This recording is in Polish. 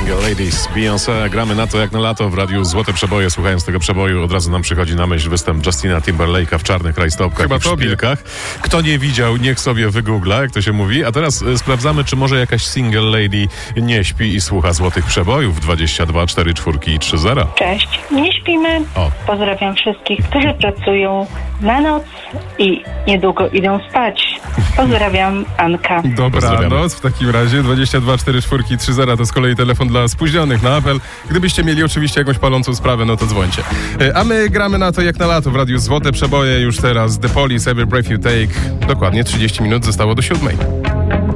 Single Ladies, Beyoncé. Gramy na to jak na lato w radiu Złote Przeboje. Słuchając tego przeboju, od razu nam przychodzi na myśl występ Justina Timberlake'a w czarnych rajstopkach i w szpilkach. Kto nie widział, niech sobie wygoogla, jak to się mówi. A teraz sprawdzamy, czy może jakaś single lady nie śpi i słucha Złotych Przebojów 22 4 4 i 3 0. Cześć, nie śpimy. Pozdrawiam wszystkich, którzy pracują na noc i niedługo idą spać. Pozdrawiam, Anka. Dobranoc w takim razie. 22 4 4 3 0 to z kolei telefon dla spóźnionych na apel. Gdybyście mieli oczywiście jakąś palącą sprawę, no to dzwońcie. A my gramy na to jak na lato w radiu Złote Przeboje. Już teraz The Police, Every Breath You Take. Dokładnie 30 minut zostało do 7.